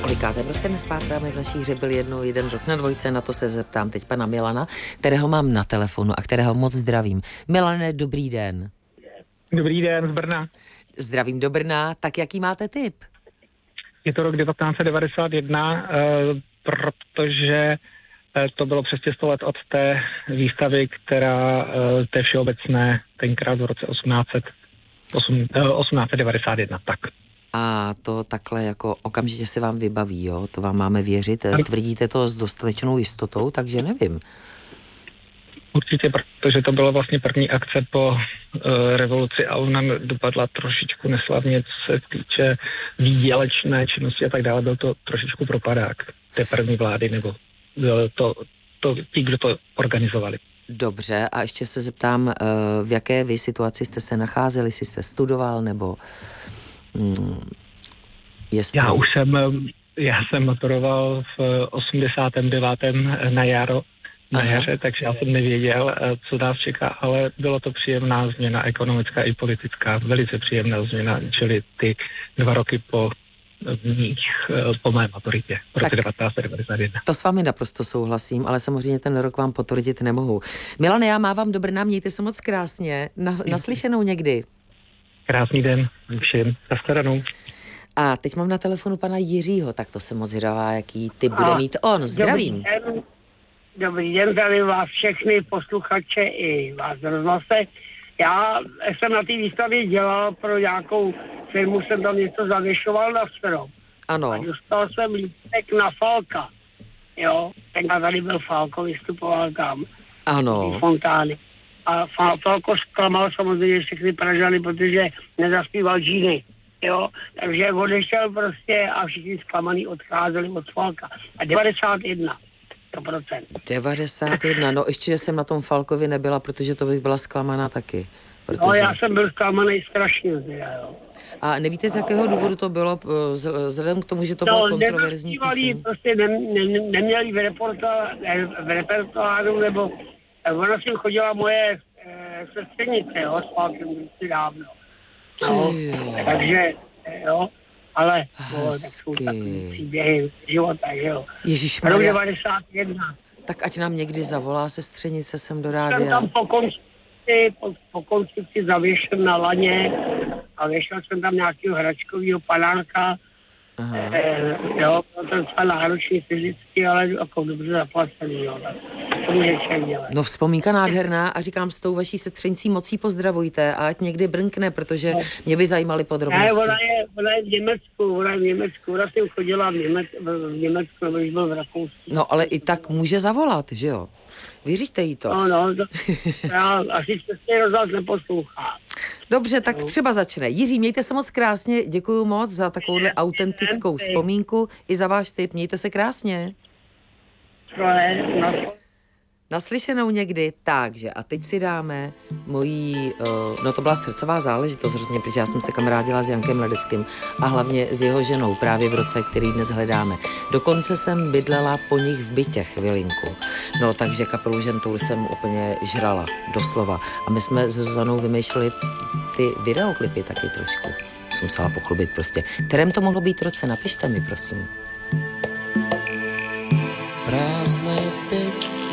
Kolikáté prostě nespátráme v naší hřebili jeden rok na dvojce, na to se zeptám teď pana Milana, kterého mám na telefonu a kterého moc zdravím. Milane, dobrý den. Dobrý den z Brna. Zdravím do Brna, tak jaký máte tip? Je to rok 1991, protože to bylo přes 100 let od té výstavy, která té všeobecné tenkrát v roce 1891, tak. A to takhle jako okamžitě se vám vybaví, jo? To vám máme věřit. Tvrdíte to s dostatečnou jistotou, takže nevím. Určitě, protože to bylo vlastně první akce po revoluci a ona dopadla trošičku neslavně, co se týče výdělečné činnosti a tak dále. Byl to trošičku propadák té první vlády, nebo ti, kdo to organizovali. Dobře, a ještě se zeptám, v jaké vy situaci jste se nacházeli, jestli jste studoval, nebo jestli... Já jsem maturoval v 89. na jaře, takže já jsem nevěděl, co nás čeká, ale bylo to příjemná změna, ekonomická i politická, velice příjemná změna, čili ty 2 roky po mé maturitě v roce 1991. To s vámi naprosto souhlasím, ale samozřejmě ten rok vám potvrdit nemohu. Milane, já mávám do Brna, mějte se moc krásně, naslyšenou někdy. Krásný den všem, nashledanou. A teď mám na telefonu pana Jiřího, tak to se moc hravá, jaký ty bude mít on. Zdravím. Dobrý den, zdravím vás všechny posluchače i vás rozhlase. Já jsem na té výstavě dělal pro nějakou firmu, jsem tam něco zavěšoval na strop. Ano. A dostal jsem lístek na Falka. Jo, tenkrát tady byl Falko, vystupoval tam. Ano. Fontány. A Falko zklamal samozřejmě všechny Pražany, protože nezaspíval džíny. Jo, takže odešel prostě a všichni zklamaný odcházeli od Falka. A 91. 91, no ještě, že jsem na tom Falkovi nebyla, protože to bych byla zklamaná taky. Protože... No, já jsem byl zklamaný strašně, jo. A nevíte, z jakého důvodu to bylo, vzhledem k tomu, že to bylo kontroverzní píseň? Prostě neměli v repertoáru, nebo ona si chodila moje sestřenice, jo, s Falkem si dávno. No, takže, jo. Ale tak jsou takový příběhy života, že jo. Ježišmarja. 91. Tak ať nám někdy zavolá sestřenice sem do rádia. Jsem tam po konstrukci zavěšen na laně a věšel jsem tam nějakého hračkového panárka. Jo, to je docela náročný fyzicky, ale jako dobře zaplacený, jo. To může člověk dělat. No vzpomínka nádherná a říkám, s tou vaší sestřenicí mocí pozdravujte a ať někdy brnkne, protože mě by zajímaly podrobnosti. Ne, ona je v Německu, ona si chodila v Německu, nebo když byl v Rakousku. No ale i tak může zavolat, že jo? Vyříďte jí to. No, já asi přesně rozhlas neposlouchá. Dobře, tak třeba začne. Jiří, mějte se moc krásně, děkuju moc za takovouhle autentickou vzpomínku i za váš tip. Mějte se krásně. Naslyšenou někdy. Takže a teď si dáme mojí, no to byla srdcová záležitost hrozně, protože já jsem se kamarádila s Jankem Ledeckým a hlavně s jeho ženou právě v roce, který dnes hledáme. Dokonce jsem bydlela po nich v bytě chvilinku. No takže kapelu Žentoul jsem úplně žrala, doslova. A my jsme s Zuzanou vymýšleli ty videoklipy taky trošku. Jsem musela pochlubit prostě. Kterém to mohlo být roce? Napište mi, prosím. Prázdnej